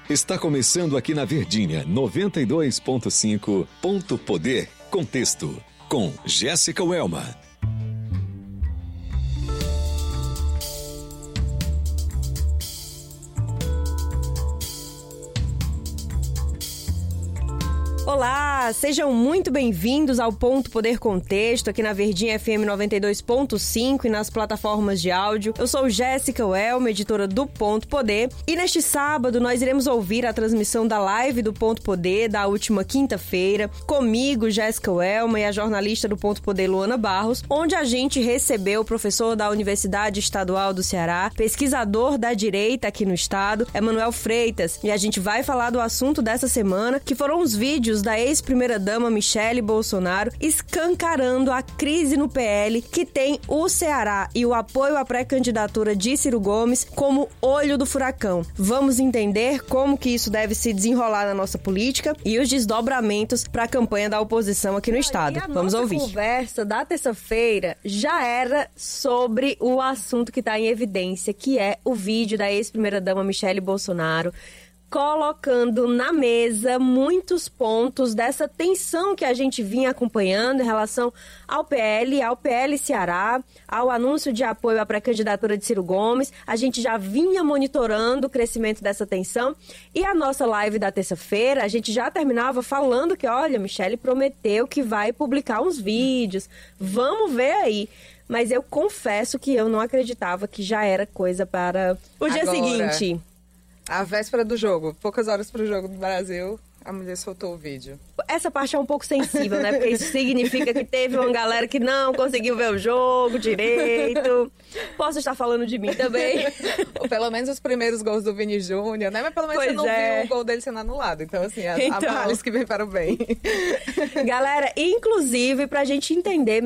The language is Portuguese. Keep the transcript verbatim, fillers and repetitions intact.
Está começando aqui na Verdinha noventa e dois ponto cinco. Ponto Poder Contexto, com Jéssica Welma. Olá, sejam muito bem-vindos ao Ponto Poder Contexto, aqui na Verdinha F M noventa e dois ponto cinco e nas plataformas de áudio. Eu sou Jéssica Welma, editora do Ponto Poder, e neste sábado nós iremos ouvir a transmissão da live do Ponto Poder da última quinta-feira, comigo, Jéssica Welma, e a jornalista do Ponto Poder, Luana Barros, onde a gente recebeu o professor da Universidade Estadual do Ceará, pesquisador da direita aqui no estado, Emanuel Freitas, e a gente vai falar do assunto dessa semana, que foram os vídeos da ex-primeira-dama Michele Bolsonaro escancarando a crise no P L, que tem o Ceará e o apoio à pré-candidatura de Ciro Gomes como olho do furacão. Vamos entender como que isso deve se desenrolar na nossa política e os desdobramentos para a campanha da oposição aqui no estado. Vamos ouvir. A conversa da terça-feira já era sobre o assunto que está em evidência, que é o vídeo da ex-primeira-dama Michele Bolsonaro, colocando na mesa muitos pontos dessa tensão que a gente vinha acompanhando em relação ao P L, ao P L Ceará, ao anúncio de apoio à pré-candidatura de Ciro Gomes. A gente já vinha monitorando o crescimento dessa tensão e a nossa live da terça-feira, a gente já terminava falando que, olha, Michele prometeu que vai publicar uns vídeos, vamos ver aí. Mas eu confesso que eu não acreditava que já era coisa para o dia Agora, seguinte. A véspera do jogo, poucas horas para o jogo do Brasil, a mulher soltou o vídeo. Essa parte é um pouco sensível, né? Porque isso significa que teve uma galera que não conseguiu ver o jogo direito. Posso estar falando de mim também. Ou pelo menos os primeiros gols do Vini Júnior, né? Mas pelo menos pois você não é. viu o gol dele sendo anulado. Então, assim, a, então, a males que vem para o bem. Galera, inclusive, pra gente entender